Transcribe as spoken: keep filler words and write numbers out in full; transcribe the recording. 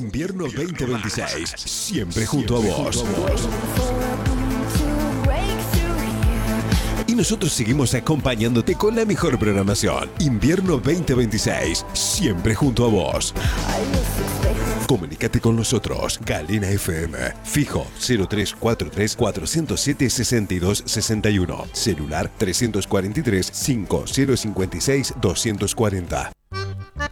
Invierno veinte veintiséis, siempre junto a vos. Y nosotros seguimos acompañándote con la mejor programación. Invierno veinte veintiséis, siempre junto a vos. Comunícate con nosotros. Galena F M. Fijo cero tres cuatro tres, cuatro cero siete, seis dos seis uno. Celular tres cuatro tres, cinco cero cinco seis, dos cuatro cero.